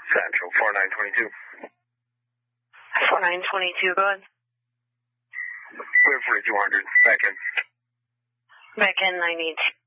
Central, 4922. 4922, go ahead. Clear 4200, back in. Back in, I need